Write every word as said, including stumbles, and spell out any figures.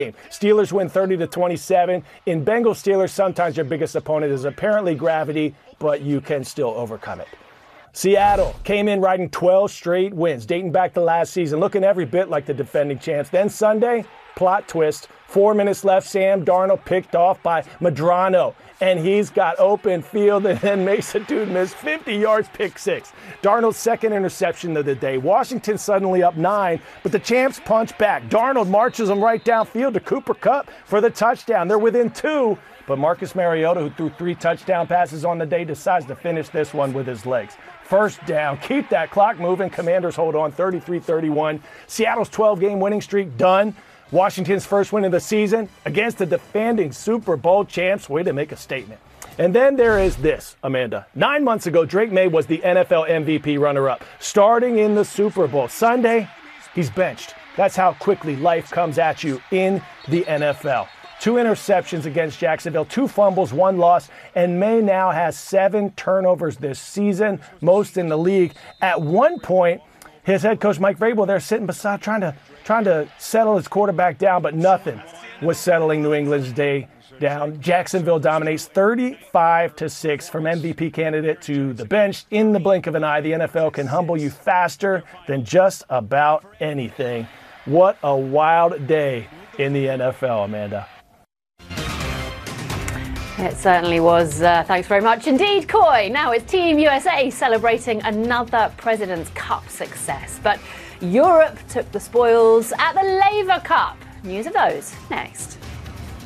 Steelers win thirty to twenty-seven. In Bengals Steelers, sometimes your biggest opponent is apparently gravity, but you can still overcome it. Seattle came in riding twelve straight wins, dating back to last season, looking every bit like the defending champs. Then Sunday, plot twist, four minutes left, Sam Darnold picked off by Medrano, and he's got open field and then makes a dude miss fifty yards, pick six. Darnold's second interception of the day. Washington suddenly up nine, but the champs punch back. Darnold marches them right downfield to Cooper Kupp for the touchdown. They're within two, but Marcus Mariota, who threw three touchdown passes on the day, decides to finish this one with his legs. First down, keep that clock moving. Commanders hold on thirty-three thirty-one. Seattle's twelve-game winning streak done. Washington's first win of the season against the defending Super Bowl champs. Way to make a statement. And then there is this, Amanda. Nine months ago, Drake May was the N F L M V P runner-up, starting in the Super Bowl. Sunday, he's benched. That's how quickly life comes at you in the N F L. Two interceptions against Jacksonville, two fumbles, one loss, and May now has seven turnovers this season, most in the league. At one point, his head coach, Mike Vrabel, there sitting beside trying to trying to settle his quarterback down, but nothing was settling New England's day down. Jacksonville dominates thirty-five to six from M V P candidate to the bench in the blink of an eye. The N F L can humble you faster than just about anything. What a wild day in the N F L, Amanda. It certainly was. Uh, thanks very much indeed, Coy. Now it's Team U S A celebrating another President's Cup success. But Europe took the spoils at the Laver Cup. News of those next.